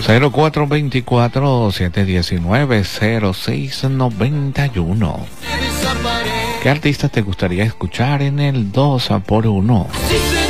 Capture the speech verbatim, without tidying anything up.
cero cuatro dos cuatro, siete uno nueve, cero seis nueve uno. ¿Qué artista te gustaría escuchar en el dos por uno?